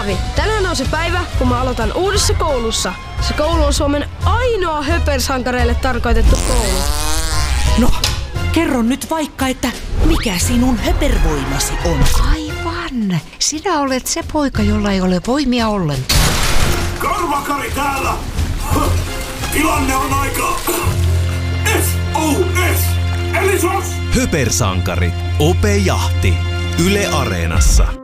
Olavi, tänään on se päivä, kun mä aloitan uudessa koulussa. Se koulu on Suomen ainoa höpersankareille tarkoitettu koulu. No, kerro nyt vaikka, että mikä sinun höpervoimasi on? Aivan. Sinä olet se poika, jolla ei ole voimia ollenkaan. Karvakari täällä! Tilanne on aika... SOS! Eli sos! Höpersankari. Ope Jahti. Yle Areenassa.